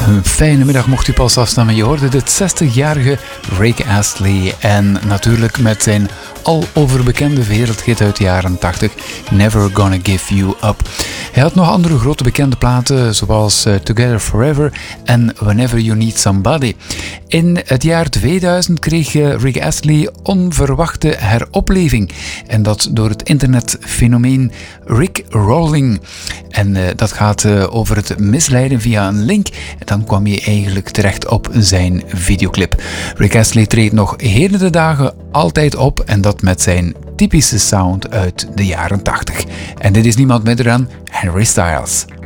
Een fijne middag mocht u pas afstaan. Je hoorde dit 60-jarige Rick Astley en natuurlijk met zijn al overbekende wereldhit uit de jaren 80, Never Gonna Give You Up. Hij had nog andere grote bekende platen zoals Together Forever en Whenever You Need Somebody. In het jaar 2000 kreeg Rick Astley onverwachte heropleving en dat door het internetfenomeen Rick Rolling. En dat gaat over het misleiden via een link. En dan kwam je eigenlijk terecht op zijn videoclip. Rick Astley treedt nog heden de dagen altijd op en dat met zijn typische sound uit de jaren 80. En dit is niemand minder dan Harry Styles.